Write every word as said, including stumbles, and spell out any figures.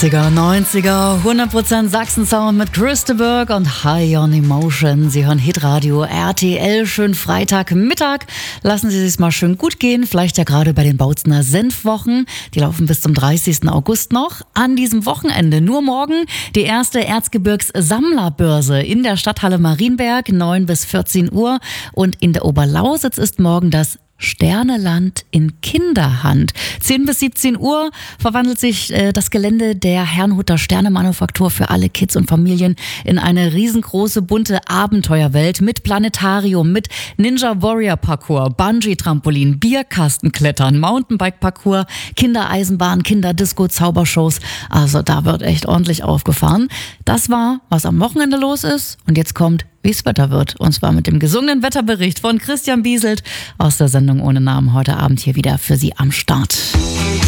achtziger, neunziger, hundert Prozent Sachsen-Sound mit Chris de Burgh und High on Emotion. Sie hören Hitradio R T L. Schönen Freitagmittag. Lassen Sie es mal schön gut gehen. Vielleicht ja gerade bei den Bautzener Senfwochen. Die laufen bis zum dreißigsten August noch. An diesem Wochenende, nur morgen, die erste Erzgebirgs-Sammlerbörse in der Stadthalle Marienberg, neun bis vierzehn Uhr. Und in der Oberlausitz ist morgen das Sterneland in Kinderhand. zehn bis siebzehn Uhr verwandelt sich äh, das Gelände der Herrnhuter Sternemanufaktur für alle Kids und Familien in eine riesengroße, bunte Abenteuerwelt mit Planetarium, mit Ninja Warrior Parcours, Bungee-Trampolin, Bierkastenklettern, Mountainbike-Parcours, Kindereisenbahn, Kinderdisco, Zaubershows. Also da wird echt ordentlich aufgefahren. Das war, was am Wochenende los ist. Und jetzt kommt, wie es Wetter wird. Und zwar mit dem gesungenen Wetterbericht von Christian Bieselt aus der Sendung Ohne Namen heute Abend hier wieder für Sie am Start.